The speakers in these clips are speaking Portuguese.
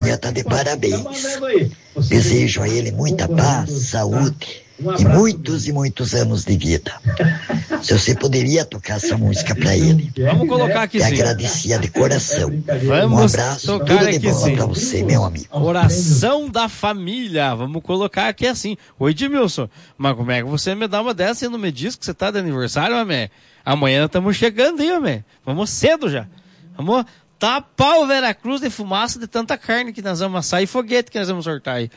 mulher está de parabéns. Desejo a ele muita paz, saúde e muitos anos de vida. Se você poderia tocar essa música para ele. Vamos colocar aqui, e sim. agradecia de coração. Um abraço, tudo de bom para você, meu amigo. Oração da família. Vamos colocar aqui assim. Oi, Edmilson, mas como é que você me dá uma dessa e não me diz que você tá de aniversário, amé? Amanhã estamos chegando aí, amé. Vamos cedo já. Vamos tapar o Veracruz de fumaça de tanta carne que nós vamos assar e foguete que nós vamos sortar aí.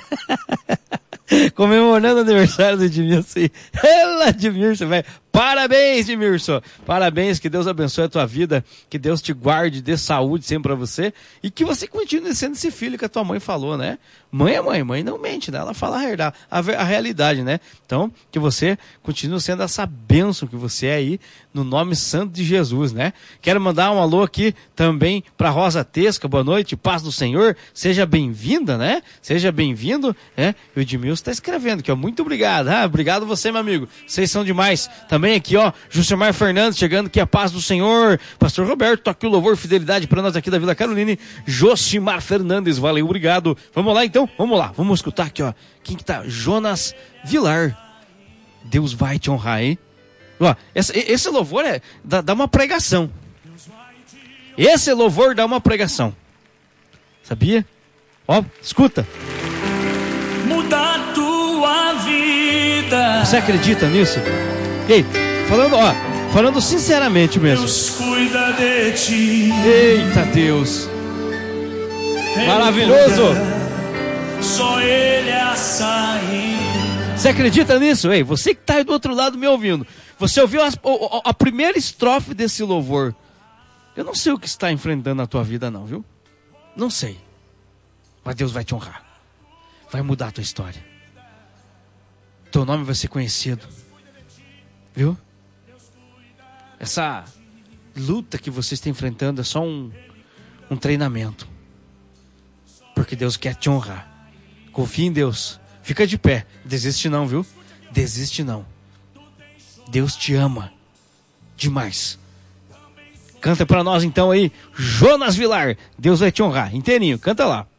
Comemorando o aniversário do Edmilson. Ela, Edmilson, velho. Parabéns, Edmilson. Parabéns, que Deus abençoe a tua vida, que Deus te guarde, dê saúde sempre pra você e que você continue sendo esse filho que a tua mãe falou, né? Mãe é mãe, mãe não mente, né? Ela fala a realidade, né? Então, que você continue sendo essa bênção que você é aí, no nome santo de Jesus, né? Quero mandar um alô aqui também pra Rosa Tesca, boa noite, paz do Senhor, seja bem-vinda, né? Seja bem-vindo, né? E o Edmilson tá escrevendo aqui, ó, muito obrigado, obrigado você, meu amigo, vocês são demais. Também aqui, ó, Juscelmar Fernandes chegando aqui, a paz do Senhor. Pastor Roberto, toque o louvor, fidelidade para nós aqui da Vila Caroline. Josimar Fernandes, valeu, obrigado. Vamos lá então, vamos lá, vamos escutar aqui, ó. Quem que tá? Jonas Vilar. Deus vai te honrar, hein? Ó, esse louvor dá uma pregação. Esse louvor dá uma pregação. Sabia? Ó, escuta. Muda a tua vida. Você acredita nisso? Ei, falando sinceramente mesmo. Deus cuida de ti. Eita Deus. Maravilhoso. Só Ele é a saída. Você acredita nisso? Ei, você que tá aí do outro lado me ouvindo. Você ouviu a primeira estrofe desse louvor. Eu não sei o que está enfrentando na tua vida não, viu? Não sei. Mas Deus vai te honrar. Vai mudar a tua história. Teu nome vai ser conhecido. Viu? Essa luta que você está enfrentando é só um treinamento. Porque Deus quer te honrar. Confia em Deus. Fica de pé. Desiste não, viu? Desiste não. Deus te ama demais. Canta pra nós então aí, Jonas Vilar. Deus vai te honrar. Inteirinho, canta lá.